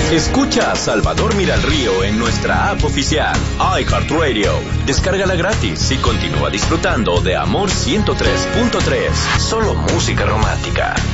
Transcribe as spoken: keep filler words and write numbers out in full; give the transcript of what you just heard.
Escucha a Salvador Miralrío en nuestra app oficial, iHeartRadio. Descárgala gratis y continúa disfrutando de Amor ciento tres punto tres. Solo música romántica.